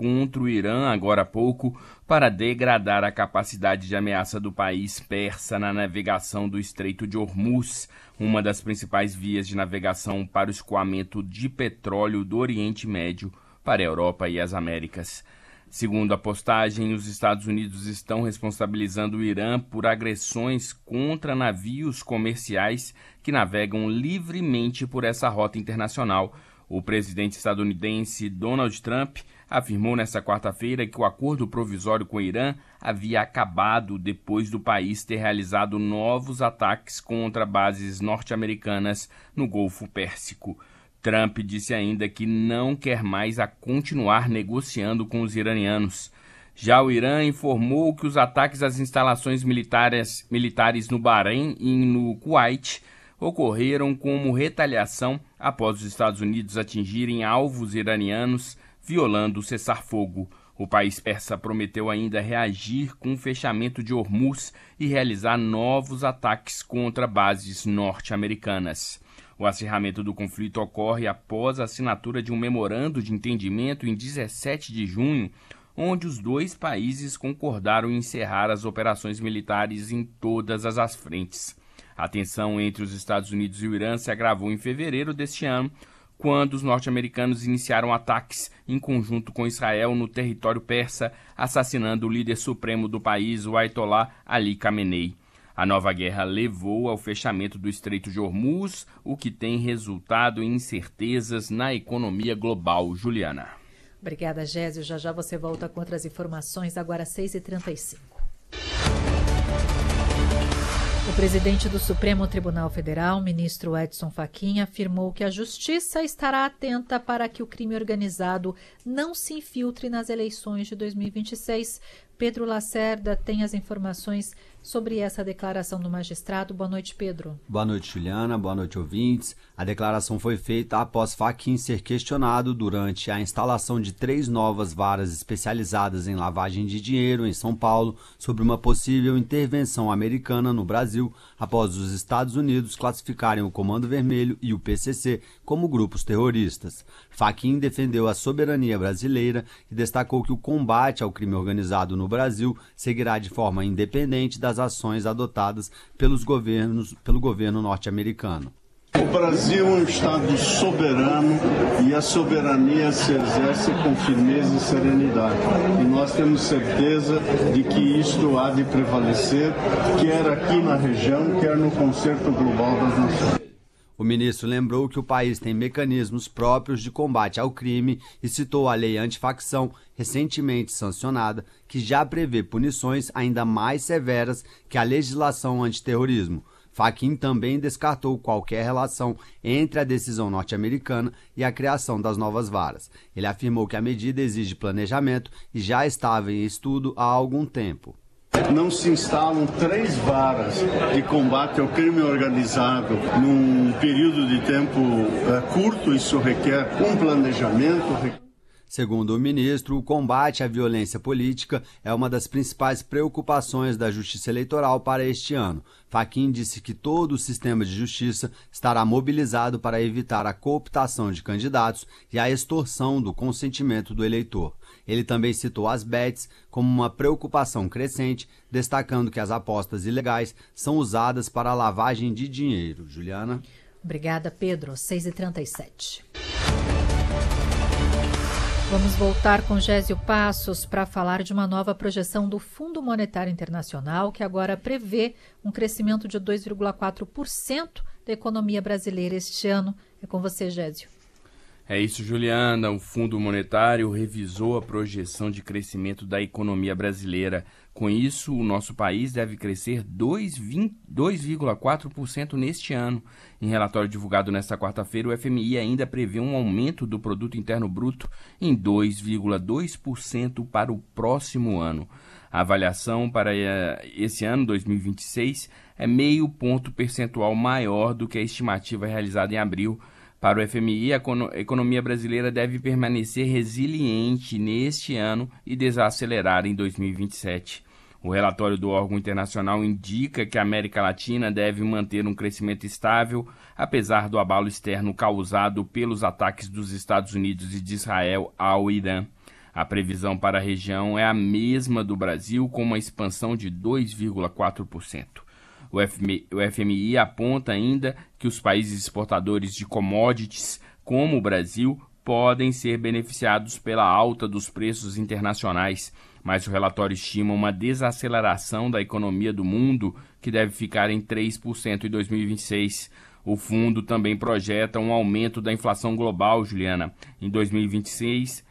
contra o Irã, agora há pouco, para degradar a capacidade de ameaça do país persa na navegação do Estreito de Hormuz, uma das principais vias de navegação para o escoamento de petróleo do Oriente Médio para a Europa e as Américas. Segundo a postagem, os Estados Unidos estão responsabilizando o Irã por agressões contra navios comerciais que navegam livremente por essa rota internacional. O presidente estadunidense Donald Trump afirmou nesta quarta-feira que o acordo provisório com o Irã havia acabado depois do país ter realizado novos ataques contra bases norte-americanas no Golfo Pérsico. Trump disse ainda que não quer mais continuar negociando com os iranianos. Já o Irã informou que os ataques às instalações militares no Bahrein e no Kuwait ocorreram como retaliação após os Estados Unidos atingirem alvos iranianos, violando o cessar-fogo. O país persa prometeu ainda reagir com o fechamento de Hormuz e realizar novos ataques contra bases norte-americanas. O acirramento do conflito ocorre após a assinatura de um memorando de entendimento em 17 de junho, onde os dois países concordaram em encerrar as operações militares em todas as frentes. A tensão entre os Estados Unidos e o Irã se agravou em fevereiro deste ano, quando os norte-americanos iniciaram ataques em conjunto com Israel no território persa, assassinando o líder supremo do país, o Ayatollah Ali Khamenei. A nova guerra levou ao fechamento do Estreito de Hormuz, o que tem resultado em incertezas na economia global. Juliana. Obrigada, Gésio. Já já você volta com outras informações, agora 6h35. O presidente do Supremo Tribunal Federal, ministro Edson Fachin, afirmou que a Justiça estará atenta para que o crime organizado não se infiltre nas eleições de 2026. Pedro Lacerda tem as informações sobre essa declaração do magistrado. Boa noite, Pedro. Boa noite, Juliana. Boa noite, ouvintes. A declaração foi feita após Fachin ser questionado durante a instalação de 3 novas varas especializadas em lavagem de dinheiro em São Paulo sobre uma possível intervenção americana no Brasil após os Estados Unidos classificarem o Comando Vermelho e o PCC como grupos terroristas. Fachin defendeu a soberania brasileira e destacou que o combate ao crime organizado no Brasil seguirá de forma independente das ações adotadas pelo governo norte-americano. O Brasil é um Estado soberano e a soberania se exerce com firmeza e serenidade. E nós temos certeza de que isto há de prevalecer, quer aqui na região, quer no concerto global das nações. O ministro lembrou que o país tem mecanismos próprios de combate ao crime e citou a lei antifacção, recentemente sancionada, que já prevê punições ainda mais severas que a legislação antiterrorismo. Fachin também descartou qualquer relação entre a decisão norte-americana e a criação das novas varas. Ele afirmou que a medida exige planejamento e já estava em estudo há algum tempo. Não se instalam 3 varas de combate ao crime organizado num período de tempo curto. Isso requer um planejamento. Segundo o ministro, o combate à violência política é uma das principais preocupações da Justiça Eleitoral para este ano. Fachin disse que todo o sistema de justiça estará mobilizado para evitar a cooptação de candidatos e a extorsão do consentimento do eleitor. Ele também citou as bets como uma preocupação crescente, destacando que as apostas ilegais são usadas para a lavagem de dinheiro. Juliana. Obrigada, Pedro. 6h37. Vamos voltar com Gésio Passos para falar de uma nova projeção do Fundo Monetário Internacional, que agora prevê um crescimento de 2,4% da economia brasileira este ano. É com você, Gésio. É isso, Juliana. O Fundo Monetário revisou a projeção de crescimento da economia brasileira. Com isso, o nosso país deve crescer 2,4% neste ano. Em relatório divulgado nesta quarta-feira, o FMI ainda prevê um aumento do Produto Interno Bruto em 2,2% para o próximo ano. A avaliação para esse ano, 2026, é meio ponto percentual maior do que a estimativa realizada em abril. Para o FMI, a economia brasileira deve permanecer resiliente neste ano e desacelerar em 2027. O relatório do órgão internacional indica que a América Latina deve manter um crescimento estável, apesar do abalo externo causado pelos ataques dos Estados Unidos e de Israel ao Irã. A previsão para a região é a mesma do Brasil, com uma expansão de 2,4%. O FMI aponta ainda que os países exportadores de commodities, como o Brasil, podem ser beneficiados pela alta dos preços internacionais, mas o relatório estima uma desaceleração da economia do mundo, que deve ficar em 3% em 2026. O fundo também projeta um aumento da inflação global, Juliana. Em 2025,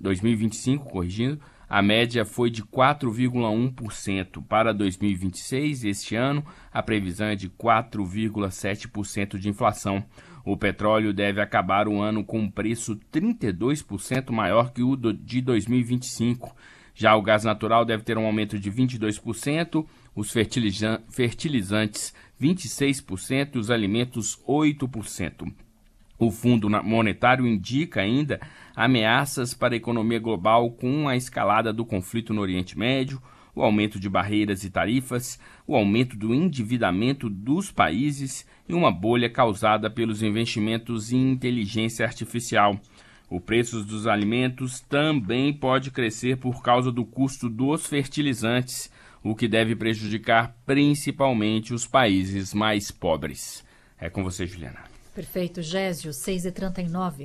a média foi de 4,1%. Para 2026, este ano, a previsão é de 4,7% de inflação. O petróleo deve acabar o ano com um preço 32% maior que o de 2025. Já o gás natural deve ter um aumento de 22%, os fertilizantes 26% e os alimentos 8%. O Fundo Monetário indica ainda ameaças para a economia global com a escalada do conflito no Oriente Médio, o aumento de barreiras e tarifas, o aumento do endividamento dos países e uma bolha causada pelos investimentos em inteligência artificial. O preço dos alimentos também pode crescer por causa do custo dos fertilizantes, o que deve prejudicar principalmente os países mais pobres. É com você, Juliana. Perfeito, Gésio, 6h39.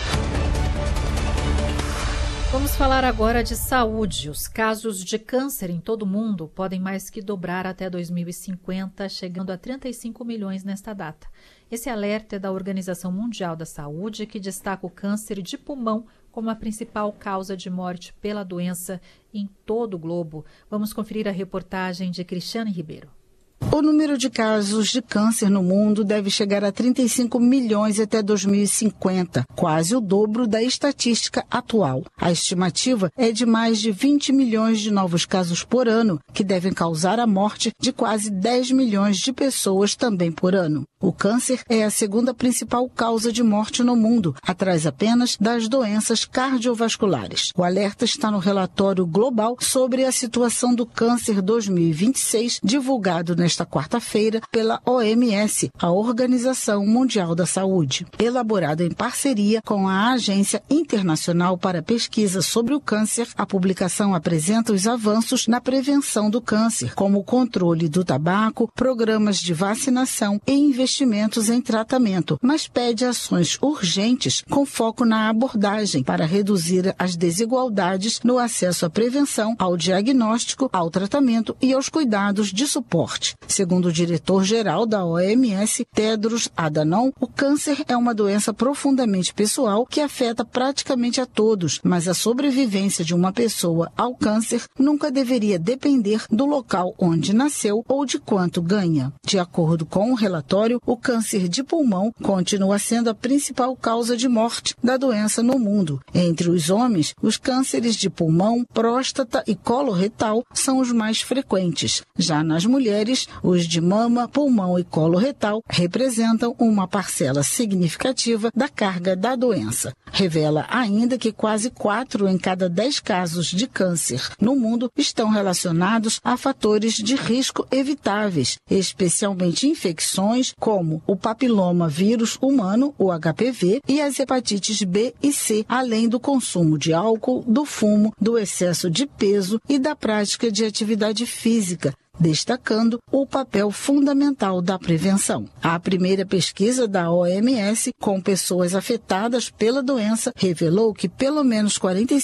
Vamos falar agora de saúde. Os casos de câncer em todo o mundo podem mais que dobrar até 2050, chegando a 35 milhões nesta data. Esse alerta é da Organização Mundial da Saúde, que destaca o câncer de pulmão como a principal causa de morte pela doença em todo o globo. Vamos conferir a reportagem de Cristiane Ribeiro. O número de casos de câncer no mundo deve chegar a 35 milhões até 2050, quase o dobro da estatística atual. A estimativa é de mais de 20 milhões de novos casos por ano, que devem causar a morte de quase 10 milhões de pessoas também por ano. O câncer é a segunda principal causa de morte no mundo, atrás apenas das doenças cardiovasculares. O alerta está no relatório global sobre a situação do câncer 2026, divulgado nesta quarta-feira pela OMS, a Organização Mundial da Saúde. Elaborado em parceria com a Agência Internacional para a Pesquisa sobre o Câncer, a publicação apresenta os avanços na prevenção do câncer, como o controle do tabaco, programas de vacinação e investimentos em tratamento, mas pede ações urgentes com foco na abordagem para reduzir as desigualdades no acesso à prevenção, ao diagnóstico, ao tratamento e aos cuidados de suporte. Segundo o diretor-geral da OMS, Tedros Adhanom, o câncer é uma doença profundamente pessoal que afeta praticamente a todos, mas a sobrevivência de uma pessoa ao câncer nunca deveria depender do local onde nasceu ou de quanto ganha. De acordo com o relatório, o câncer de pulmão continua sendo a principal causa de morte da doença no mundo. Entre os homens, os cânceres de pulmão, próstata e colo retal são os mais frequentes. Já nas mulheres, os de mama, pulmão e colo retal representam uma parcela significativa da carga da doença. Revela ainda que quase 4 em cada 10 casos de câncer no mundo estão relacionados a fatores de risco evitáveis, especialmente infecções como o papiloma vírus humano, o HPV, e as hepatites B e C, além do consumo de álcool, do fumo, do excesso de peso e da prática de atividade física, destacando o papel fundamental da prevenção. A primeira pesquisa da OMS com pessoas afetadas pela doença revelou que pelo menos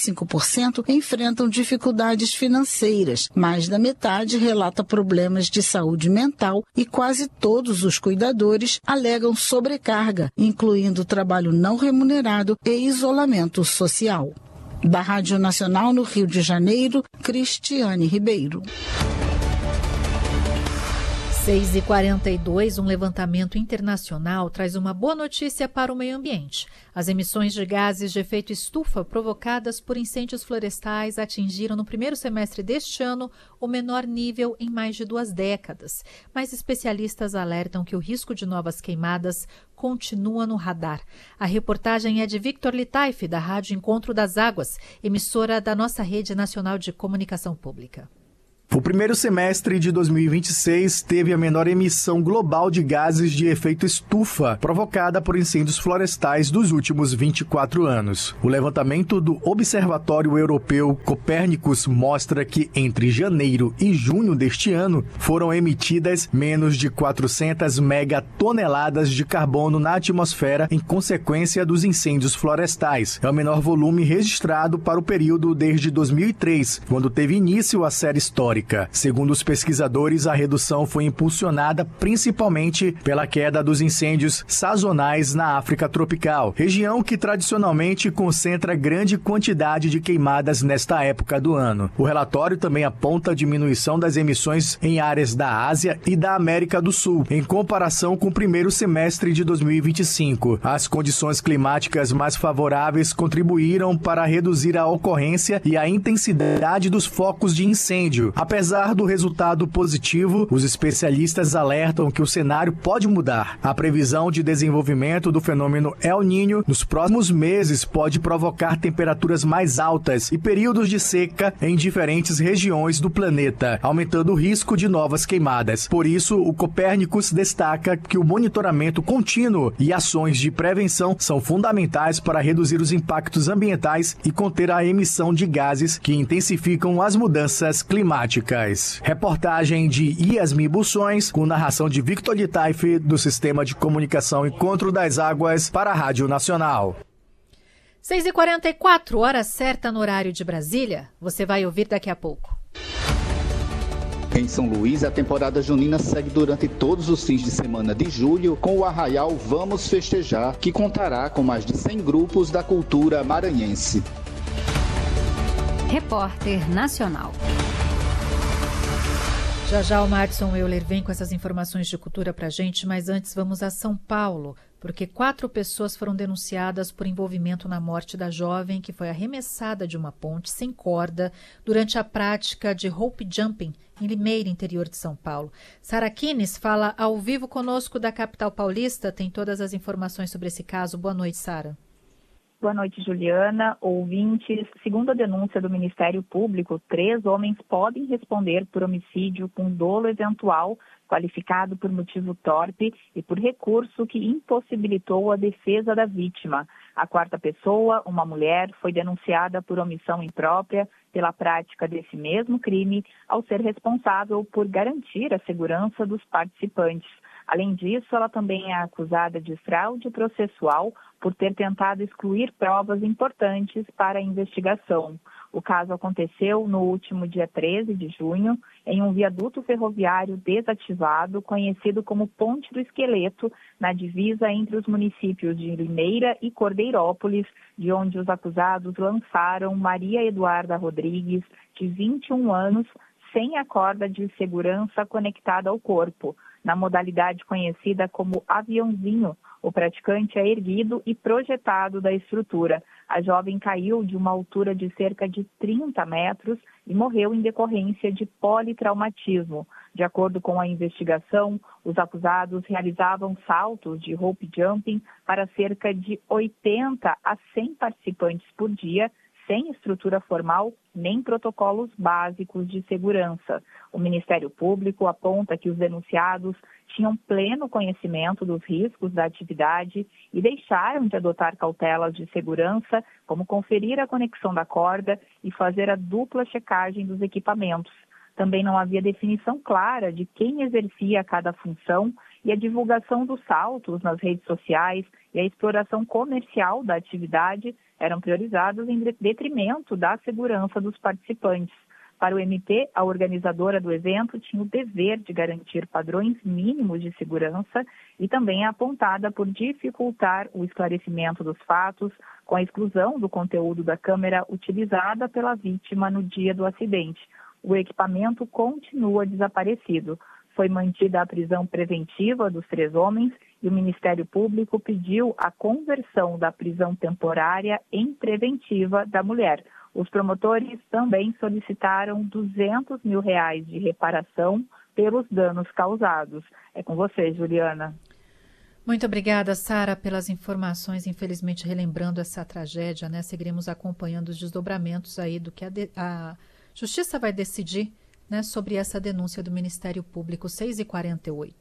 45% enfrentam dificuldades financeiras, mais da metade relata problemas de saúde mental e quase todos os cuidadores alegam sobrecarga, incluindo trabalho não remunerado e isolamento social. Da Rádio Nacional no Rio de Janeiro, Cristiane Ribeiro. 6h42, um levantamento internacional traz uma boa notícia para o meio ambiente. As emissões de gases de efeito estufa provocadas por incêndios florestais atingiram no primeiro semestre deste ano o menor nível em mais de 2 décadas. Mas especialistas alertam que o risco de novas queimadas continua no radar. A reportagem é de Victor Litaif, da Rádio Encontro das Águas, emissora da nossa Rede Nacional de Comunicação Pública. O primeiro semestre de 2026 teve a menor emissão global de gases de efeito estufa provocada por incêndios florestais dos últimos 24 anos. O levantamento do Observatório Europeu Copérnicus mostra que entre janeiro e junho deste ano foram emitidas menos de 400 megatoneladas de carbono na atmosfera em consequência dos incêndios florestais. É o menor volume registrado para o período desde 2003, quando teve início a série histórica. Segundo os pesquisadores, a redução foi impulsionada principalmente pela queda dos incêndios sazonais na África tropical, região que tradicionalmente concentra grande quantidade de queimadas nesta época do ano. O relatório também aponta a diminuição das emissões em áreas da Ásia e da América do Sul, em comparação com o primeiro semestre de 2025. As condições climáticas mais favoráveis contribuíram para reduzir a ocorrência e a intensidade dos focos de incêndio. Apesar do resultado positivo, os especialistas alertam que o cenário pode mudar. A previsão de desenvolvimento do fenômeno El Niño nos próximos meses pode provocar temperaturas mais altas e períodos de seca em diferentes regiões do planeta, aumentando o risco de novas queimadas. Por isso, o Copérnicus destaca que o monitoramento contínuo e ações de prevenção são fundamentais para reduzir os impactos ambientais e conter a emissão de gases que intensificam as mudanças climáticas. Reportagem de Yasmin Bussões, com narração de Victor de Taife, do Sistema de Comunicação Encontro das Águas, para a Rádio Nacional. 6h44, hora certa no horário de Brasília. Você vai ouvir daqui a pouco. Em São Luís, a temporada junina segue durante todos os fins de semana de julho com o Arraial Vamos Festejar, que contará com mais de 100 grupos da cultura maranhense. Repórter Nacional. Já o Madison Euler vem com essas informações de cultura pra gente, mas antes vamos a São Paulo, porque 4 pessoas foram denunciadas por envolvimento na morte da jovem que foi arremessada de uma ponte sem corda durante a prática de rope jumping em Limeira, interior de São Paulo. Sara Kines fala ao vivo conosco da capital paulista, tem todas as informações sobre esse caso. Boa noite, Sara. Boa noite, Juliana. Ouvintes, segundo a denúncia do Ministério Público, 3 homens podem responder por homicídio com dolo eventual, qualificado por motivo torpe e por recurso que impossibilitou a defesa da vítima. A 4ª pessoa, uma mulher, foi denunciada por omissão imprópria pela prática desse mesmo crime, ao ser responsável por garantir a segurança dos participantes. Além disso, ela também é acusada de fraude processual por ter tentado excluir provas importantes para a investigação. O caso aconteceu no último dia 13 de junho, em um viaduto ferroviário desativado, conhecido como Ponte do Esqueleto, na divisa entre os municípios de Limeira e Cordeirópolis, de onde os acusados lançaram Maria Eduarda Rodrigues, de 21 anos, sem a corda de segurança conectada ao corpo. Na modalidade conhecida como aviãozinho, o praticante é erguido e projetado da estrutura. A jovem caiu de uma altura de cerca de 30 metros e morreu em decorrência de politraumatismo. De acordo com a investigação, os acusados realizavam saltos de rope jumping para cerca de 80 a 100 participantes por dia, sem estrutura formal nem protocolos básicos de segurança. O Ministério Público aponta que os denunciados tinham pleno conhecimento dos riscos da atividade e deixaram de adotar cautelas de segurança, como conferir a conexão da corda e fazer a dupla checagem dos equipamentos. Também não havia definição clara de quem exercia cada função e a divulgação dos saltos nas redes sociais e a exploração comercial da atividade eram priorizados em detrimento da segurança dos participantes. Para o MP, a organizadora do evento tinha o dever de garantir padrões mínimos de segurança e também é apontada por dificultar o esclarecimento dos fatos com a exclusão do conteúdo da câmera utilizada pela vítima no dia do acidente. O equipamento continua desaparecido. Foi mantida a prisão preventiva dos 3 homens e o Ministério Público pediu a conversão da prisão temporária em preventiva da mulher. Os promotores também solicitaram R$200 mil de reparação pelos danos causados. É com você, Juliana. Muito obrigada, Sara, pelas informações. Infelizmente, relembrando essa tragédia, né? Seguiremos acompanhando os desdobramentos aí do que a Justiça vai decidir né, sobre essa denúncia do Ministério Público. 6h48.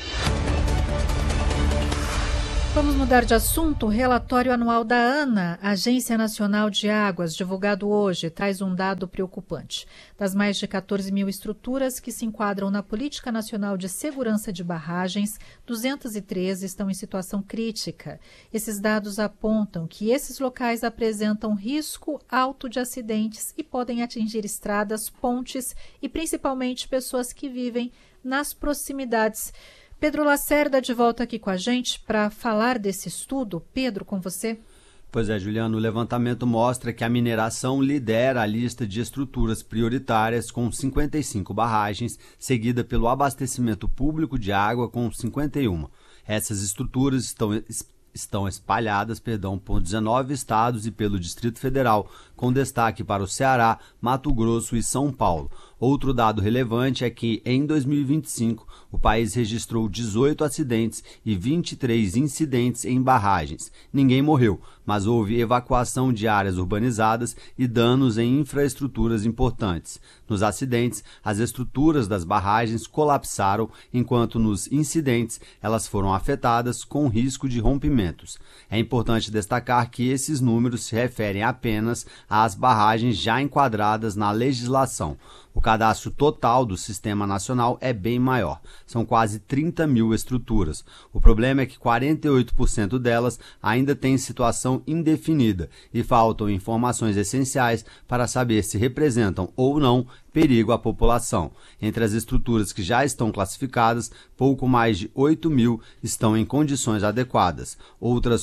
Vamos mudar de assunto. O relatório anual da ANA, Agência Nacional de Águas, divulgado hoje, traz um dado preocupante. Das mais de 14 mil estruturas que se enquadram na Política Nacional de Segurança de Barragens, 213 estão em situação crítica. Esses dados apontam que esses locais apresentam risco alto de acidentes e podem atingir estradas, pontes e principalmente pessoas que vivem nas proximidades. Pedro Lacerda de volta aqui com a gente para falar desse estudo. Pedro, com você. Pois é, Juliano, o levantamento mostra que a mineração lidera a lista de estruturas prioritárias com 55 barragens, seguida pelo abastecimento público de água com 51. Essas estruturas estão espalhadas por 19 estados e pelo Distrito Federal, com destaque para o Ceará, Mato Grosso e São Paulo. Outro dado relevante é que, em 2025, o país registrou 18 acidentes e 23 incidentes em barragens. Ninguém morreu, mas houve evacuação de áreas urbanizadas e danos em infraestruturas importantes. Nos acidentes, as estruturas das barragens colapsaram, enquanto nos incidentes elas foram afetadas com risco de rompimentos. É importante destacar que esses números se referem apenas às barragens já enquadradas na legislação. O cadastro total do Sistema Nacional é bem maior, são quase 30 mil estruturas. O problema é que 48% delas ainda têm situação indefinida e faltam informações essenciais para saber se representam ou não perigo à população. Entre as estruturas que já estão classificadas, pouco mais de 8 mil estão em condições adequadas. Outras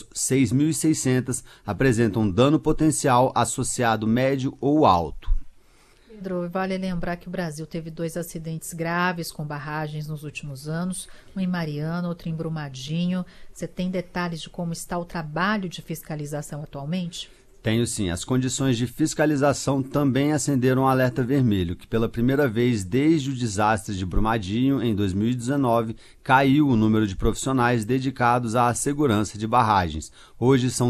6.600 apresentam dano potencial associado médio ou alto. Pedro, vale lembrar que o Brasil teve 2 acidentes graves com barragens nos últimos anos, um em Mariana, outro em Brumadinho. Você tem detalhes de como está o trabalho de fiscalização atualmente? Tenho sim. As condições de fiscalização também acenderam um alerta vermelho, que pela primeira vez desde o desastre de Brumadinho, em 2019, caiu o número de profissionais dedicados à segurança de barragens. Hoje são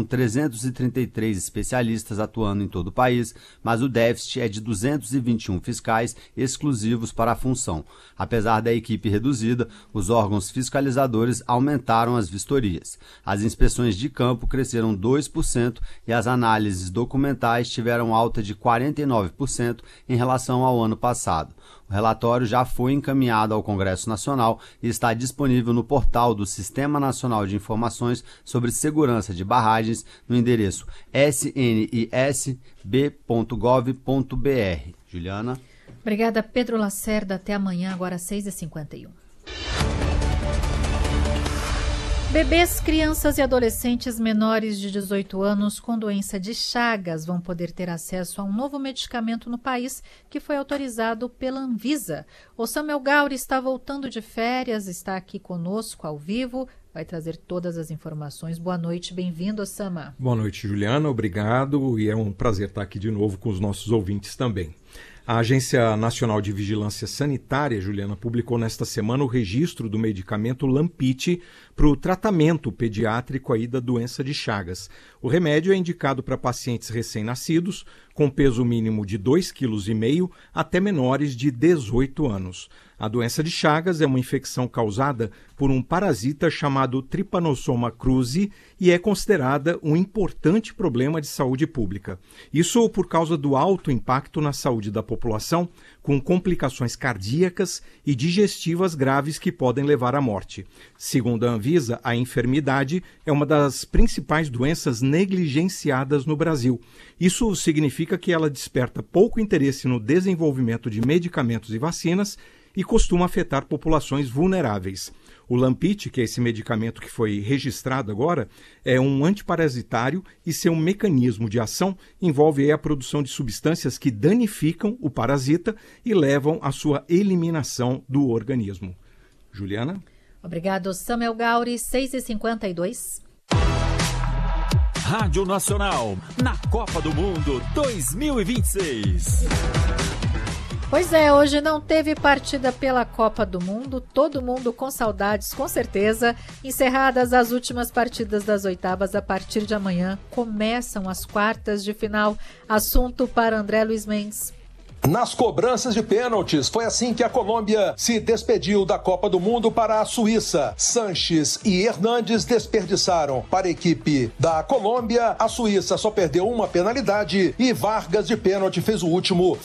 333 especialistas atuando em todo o país, mas o déficit é de 221 fiscais exclusivos para a função. Apesar da equipe reduzida, os órgãos fiscalizadores aumentaram as vistorias. As inspeções de campo cresceram 2% e as análises documentais tiveram alta de 49% em relação ao ano passado. O relatório já foi encaminhado ao Congresso Nacional e está disponível no portal do Sistema Nacional de Informações sobre Segurança de Barragens no endereço snisb.gov.br. Juliana. Obrigada, Pedro Lacerda. Até amanhã, agora 6h51. Bebês, crianças e adolescentes menores de 18 anos com doença de Chagas vão poder ter acesso a um novo medicamento no país que foi autorizado pela Anvisa. O Samuel Gauri está voltando de férias, está aqui conosco ao vivo, vai trazer todas as informações. Boa noite, bem-vindo, Sama. Boa noite, Juliana, obrigado, e é um prazer estar aqui de novo com os nossos ouvintes também. A Agência Nacional de Vigilância Sanitária, Juliana, publicou nesta semana o registro do medicamento Lampit para o tratamento pediátrico aí da doença de Chagas. O remédio é indicado para pacientes recém-nascidos, com peso mínimo de 2,5 kg até menores de 18 anos. A doença de Chagas é uma infecção causada por um parasita chamado Trypanosoma cruzi e é considerada um importante problema de saúde pública. Isso por causa do alto impacto na saúde da população, com complicações cardíacas e digestivas graves que podem levar à morte. Segundo a Anvisa, a enfermidade é uma das principais doenças negligenciadas no Brasil. Isso significa que ela desperta pouco interesse no desenvolvimento de medicamentos e vacinas e costuma afetar populações vulneráveis. O Lampit, que é esse medicamento que foi registrado agora, é um antiparasitário e seu mecanismo de ação envolve a produção de substâncias que danificam o parasita e levam à sua eliminação do organismo. Juliana? Obrigado, Samuel Gauri, 6h52. Rádio Nacional, na Copa do Mundo 2026. Pois é, hoje não teve partida pela Copa do Mundo, todo mundo com saudades, com certeza. Encerradas as últimas partidas das oitavas, a partir de amanhã começam as quartas de final. Assunto para André Luiz Mendes. nas cobranças de pênaltis. Foi assim que a Colômbia se despediu da Copa do Mundo para a Suíça. Sanches e Hernandes desperdiçaram. Para a equipe da Colômbia, a Suíça só perdeu uma penalidade e Vargas de pênalti fez o último